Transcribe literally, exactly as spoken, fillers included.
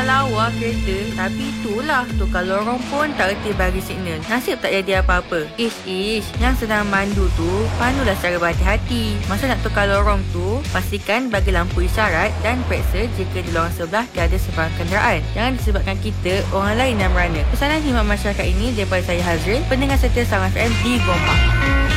dah lawa kereta, tapi itulah tukar lorong pun tak reti bagi signal. Nasib tak jadi apa-apa. Ish ish, yang sedang mandu tu pandulah secara berhati-hati. Masa nak tukar lorong tu, pastikan bagi lampu isyarat dan periksa jika di lorong sebelah tiada sebarang kenderaan. Jangan disebabkan kita orang lain yang merana. Pesanan khidmat masyarakat ini daripada saya Hazril, pendengar setia Salam F M di Gombak.